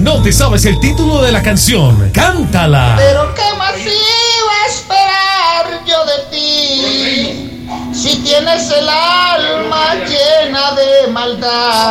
no te sabes el título de la canción, cántala. Pero qué más iba a esperar yo de ti, si tienes el alma llena de maldad.